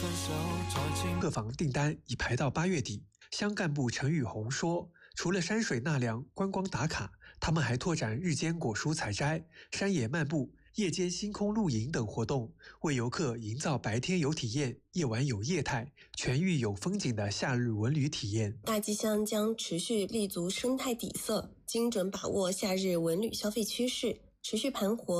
客房订单已排到8月底。乡干部陈宇红说，除了山水纳凉、观光打卡，他们还拓展日间果蔬采摘、山野漫步、夜间星空露营等活动，为游客营造白天有体验、夜晚有业态、全域有风景的夏日文旅体验。 大吉乡将持续立足生态底色，精准把握夏日文旅消费趋势，持续盘活